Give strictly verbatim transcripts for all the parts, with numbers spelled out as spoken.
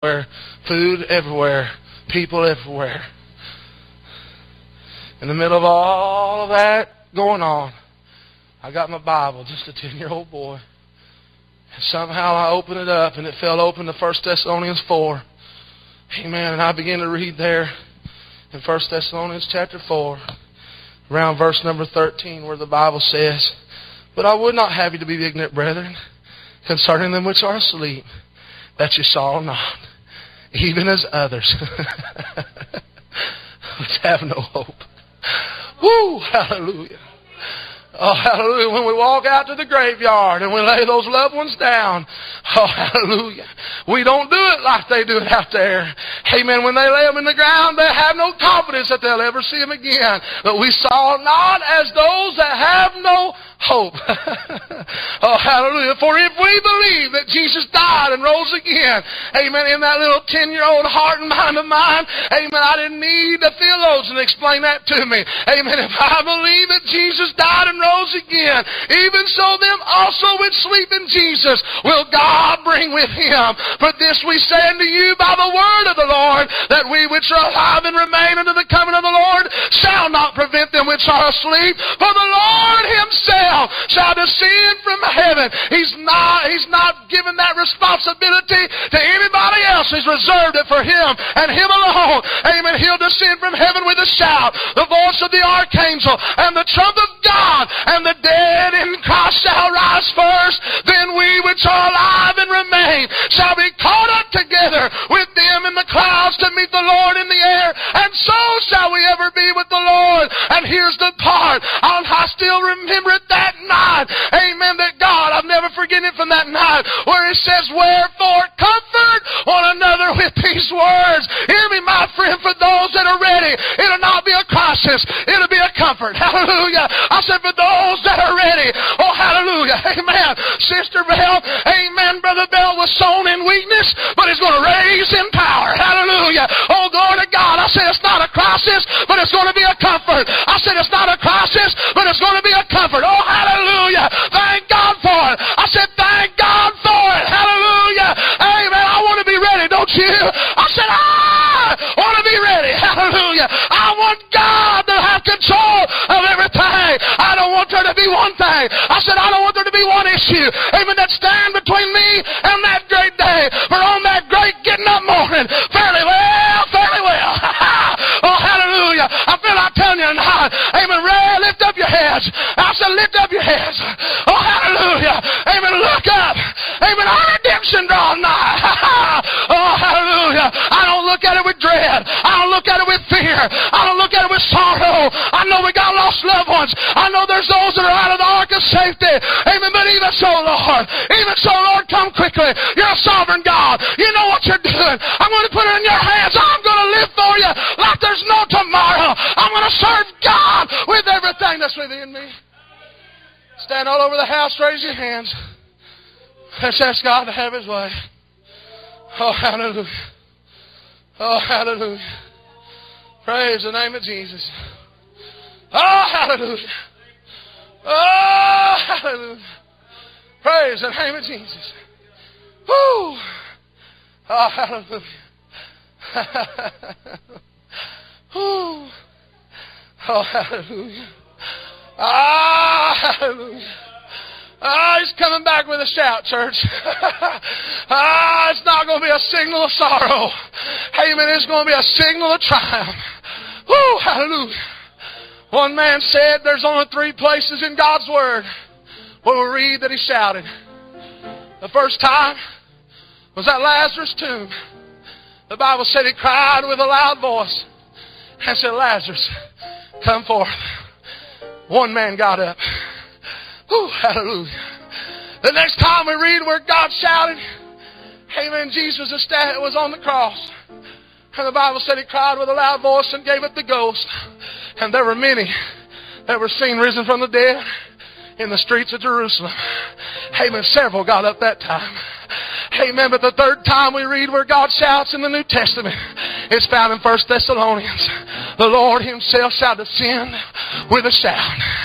everywhere, food everywhere, people everywhere. In the middle of all of that going on, I got my Bible, just a ten-year-old boy. And somehow I opened it up, and it fell open to First Thessalonians four. Amen. And I began to read there in First Thessalonians chapter four, around verse number thirteen, where the Bible says, "But I would not have you to be ignorant, brethren, concerning them which are asleep, that you saw not, even as others which have no hope." Woo! Hallelujah. Oh, hallelujah. When we walk out to the graveyard and we lay those loved ones down, oh, hallelujah. We don't do it like they do it out there. Amen. When they lay them in the ground, they have no confidence that they'll ever see them again. But we saw not as those that have no hope. Oh, hallelujah. For if we believe that Jesus died and rose again, amen, in that little ten-year-old heart and mind of mine, amen, I didn't need a theologian to explain that to me. Amen. If I believe that Jesus died and rose again, even so them also which sleep in Jesus will God bring with Him. For this we say unto you by the word of the Lord, that we which are alive and remain unto the coming of the Lord shall not prevent them which are asleep. For the Lord Himself shall descend from heaven. He's not, He's not given that responsibility to anybody else. He's reserved it for Him and Him alone. Amen. He'll descend from heaven with a shout, the voice of the archangel, and the trump of God, and the dead in Christ shall rise first. Then we which are alive and remain shall be caught up together with them in the clouds to meet the Lord in the air, and so shall we ever be with the Lord. And here's the part, I'll, I still remember it that night, amen, that God, I've never forgotten it from that night, where it says, "Wherefore comfort one another with these words." Hear me, my friend, for those that are ready, it'll not be a crisis, it'll be a comfort. Hallelujah. I said, for those that are ready, oh, hallelujah, amen. Sister Bell, amen, Brother Bell was sown in weakness, but he's going to raise in power. Hallelujah. Oh, glory to God. I said, it's not a crisis, but it's going to be a comfort. I said, it's not a crisis, but it's going to be a comfort. Oh, hallelujah. Thank God for it. I said, thank God for it. Hallelujah. Amen. I want to be ready, don't you? I said, I want to be ready. Hallelujah. I want God to have control of everything. I don't want there to be one thing. I said, I don't want there to be one issue, amen, that stand between me and that great day. For on that great getting up morning, fairly well, fairly well. Oh, hallelujah. I feel like telling you tonight, amen, Ray, lift up your heads. I said, lift up your heads. Oh, hallelujah. Amen, look up. Amen, our redemption draws nigh. Oh, hallelujah. I don't look at it with dread. I don't look at it with fear. I don't look at it with sorrow. I know we got lost loved ones. I know there's those that are out of the ark of safety. Amen, but even so, Lord, even so, Lord, come quickly. You're a sovereign God. You know what you're doing. I'm going to put it in your hands. I'm going to live for you like there's no tomorrow. I'm going to serve God with everything that's within me. Stand all over the house, raise your hands. Let's ask God to have His way. Oh, hallelujah. Oh, hallelujah. Praise the name of Jesus. Oh, hallelujah. Oh, hallelujah. Praise the name of Jesus. Woo. Oh, hallelujah. Woo. Oh, hallelujah. Ah, hallelujah. Ah, He's coming back with a shout, church. Ah, it's not going to be a signal of sorrow. Amen. It's going to be a signal of triumph. Woo, hallelujah. One man said there's only three places in God's Word where we read that He shouted. The first time was at Lazarus' tomb. The Bible said He cried with a loud voice and said, "Lazarus, come forth." One man got up. Whew, hallelujah. The next time we read where God shouted, amen, Jesus was on the cross. And the Bible said He cried with a loud voice and gave up the ghost. And there were many that were seen risen from the dead in the streets of Jerusalem. Amen. Several got up that time. Amen. But the third time we read where God shouts in the New Testament, it's found in First Thessalonians. The Lord Himself shall descend with a shout.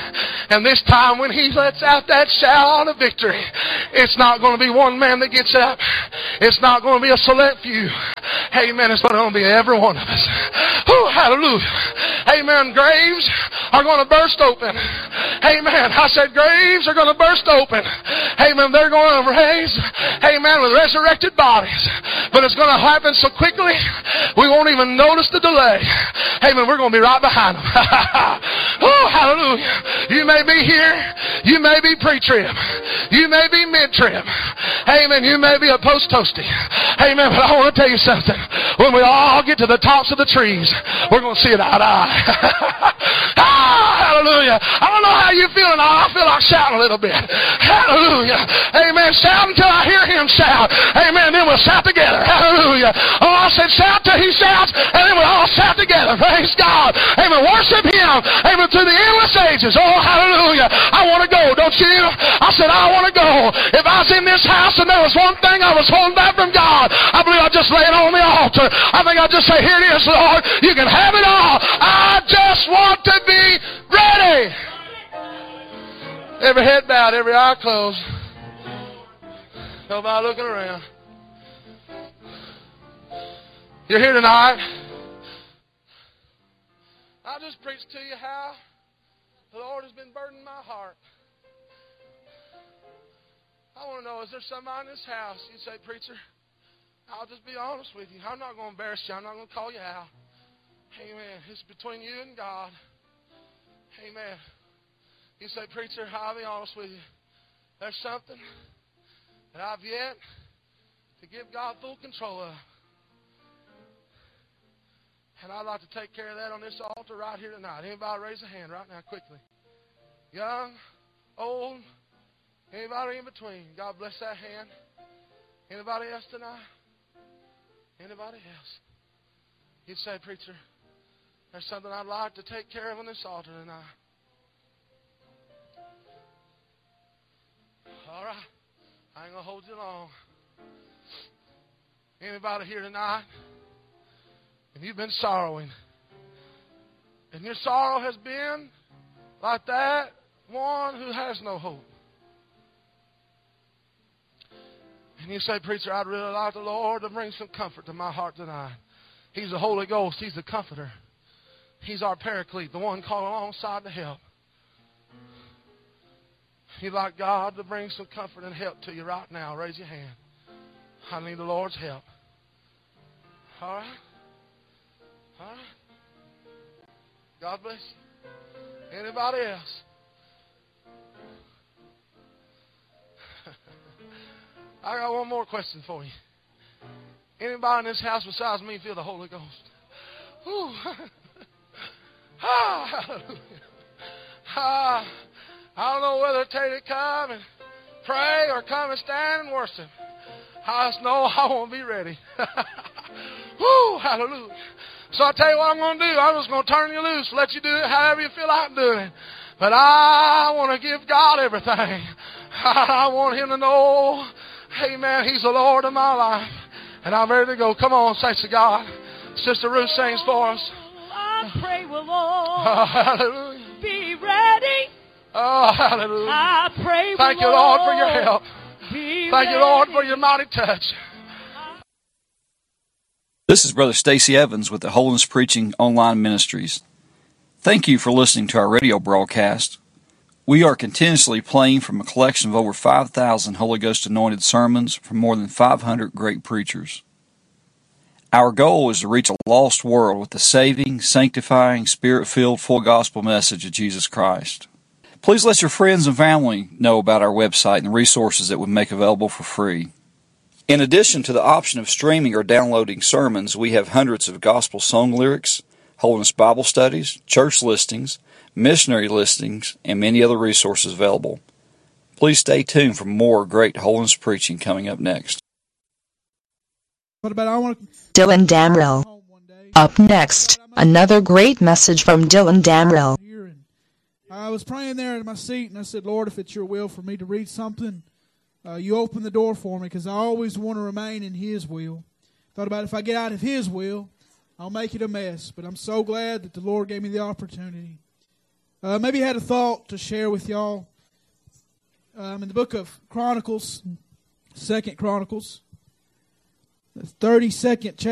And this time when He lets out that shout of victory, it's not going to be one man that gets up. It's not going to be a select few. Amen. It's going to be every one of us. Oh, hallelujah. Amen. Graves are going to burst open. Amen. I said graves are going to burst open. Amen. They're going to raise, amen, with resurrected bodies. But it's going to happen so quickly, we won't even notice the delay. Amen. We're going to be right behind them. Oh, hallelujah. You may be here. You may be pre-trib. You may be mid-trib. Amen. You may be a post-toasty. Amen. But I want to tell you something. When we all get to the tops of the trees, we're going to see it eye to eye. Ah, hallelujah. I don't know how you're feeling. I feel like shouting a little bit. Hallelujah. Amen. Shout until I hear Him shout. Amen. Then we'll shout together. Hallelujah. Oh, I said shout till He shouts, and then we'll all shout together. Praise God. Amen. Worship Him. Amen. Through the endless ages. Oh, hallelujah. I want to go, don't you? I said, I want to go. If I was in this house and there was one thing I was holding back from God, I believe I'd just lay it on the altar. I think I'd just say, here it is, Lord. You can have it all. I just want to be ready. Every head bowed, every eye closed. Nobody looking around. You're here tonight. I just preached to you how the Lord has been burdening my heart. I want to know, is there somebody in this house? You say, preacher, I'll just be honest with you. I'm not going to embarrass you. I'm not going to call you out. Amen. It's between you and God. Amen. You say, preacher, I'll be honest with you. There's something that I've yet to give God full control of. And I'd like to take care of that on this altar right here tonight. Anybody raise a hand right now quickly? Young, old, anybody in between. God bless that hand. Anybody else tonight? Anybody else? You'd say, preacher, there's something I'd like to take care of on this altar tonight. All right. I ain't going to hold you long. Anybody here tonight? And you've been sorrowing. And your sorrow has been like that one who has no hope. And you say, preacher, I'd really like the Lord to bring some comfort to my heart tonight. He's the Holy Ghost. He's the comforter. He's our paraclete, the one called alongside to help. You'd like God to bring some comfort and help to you right now. Raise your hand. I need the Lord's help. All right? All right? God bless you. Anybody else? I got one more question for you. Anybody in this house besides me feel the Holy Ghost? Ooh. Ah, hallelujah. Ah, I don't know whether to tell you to come and pray or come and stand and worship. I just know I want to be ready. Woo, hallelujah. So I tell you what I'm going to do. I'm just going to turn you loose, let you do it however you feel like doing it. But I want to give God everything. I want Him to know, amen, He's the Lord of my life. And I'm ready to go. Come on, saints of God. Sister Ruth sings for us. I pray, will Lord, oh, hallelujah. be ready. Oh, hallelujah. I pray, Thank you, Lord, for your help. Thank you, Lord, for your mighty touch. This is Brother Stacy Evans with the Holiness Preaching Online Ministries. Thank you for listening to our radio broadcast. We are continuously playing from a collection of over five thousand Holy Ghost anointed sermons from more than five hundred great preachers. Our goal is to reach a lost world with the saving, sanctifying, Spirit-filled, full gospel message of Jesus Christ. Please let your friends and family know about our website and the resources that we make available for free. In addition to the option of streaming or downloading sermons, we have hundreds of gospel song lyrics, Holiness Bible studies, church listings, missionary listings, and many other resources available. Please stay tuned for more great holiness preaching coming up next. What about I want to Dylan Damrell. Up next, another great message from Dylan Damrell. I was praying there in my seat, and I said, Lord, if it's your will for me to read something, uh, you open the door for me, because I always want to remain in His will. Thought about if I get out of His will, I'll make it a mess. But I'm so glad that the Lord gave me the opportunity. Uh, maybe had a thought to share with y'all. Um, in the book of Chronicles, Second Chronicles, the thirty-second chapter.